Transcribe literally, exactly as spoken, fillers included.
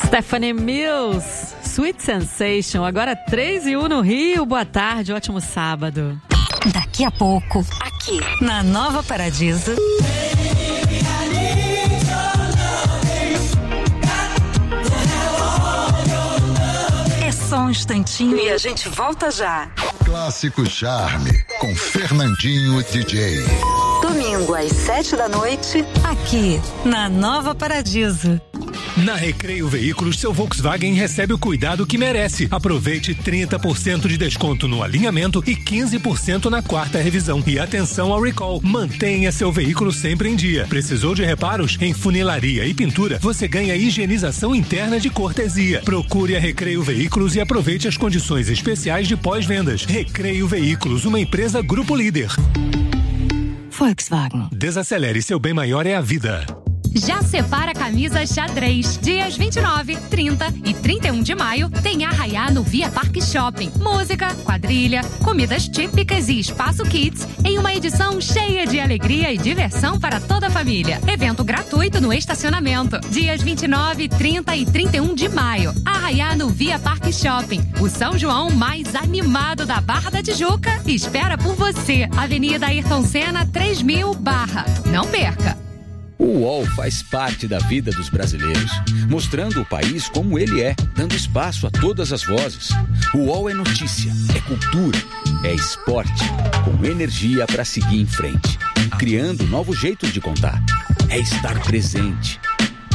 Stephanie Mills, Sweet Sensation, agora três e um no Rio. Boa tarde, ótimo sábado. Daqui a pouco, aqui na Nova Paradiso. É só um instantinho e a gente volta já. Clássico Charme, com Fernandinho D J. Domingo às sete da noite, aqui na Nova Paradiso. Na Recreio Veículos, seu Volkswagen recebe o cuidado que merece. Aproveite trinta por cento de desconto no alinhamento e quinze por cento na quarta revisão. E atenção ao recall, mantenha seu veículo sempre em dia. Precisou de reparos? Em funilaria e pintura, você ganha higienização interna de cortesia. Procure a Recreio Veículos e aproveite as condições especiais de pós-vendas. Recreio Veículos, uma empresa Grupo Líder. Volkswagen. Desacelere, seu bem maior é a vida. Já separa a camisa xadrez. Dias vinte e nove, trinta e trinta e um de maio tem Arraiá no Via Parque Shopping. Música, quadrilha, comidas típicas e espaço kids em uma edição cheia de alegria e diversão para toda a família. Evento gratuito no estacionamento. Dias vinte e nove, trinta e trinta e um de maio. Arraiá no Via Parque Shopping. O São João mais animado da Barra da Tijuca espera por você. Avenida Ayrton Senna, três mil Barra. Não perca! O U O L faz parte da vida dos brasileiros, mostrando o país como ele é, dando espaço a todas as vozes. O U O L é notícia, é cultura, é esporte, com energia para seguir em frente, criando novos jeitos de contar. É estar presente,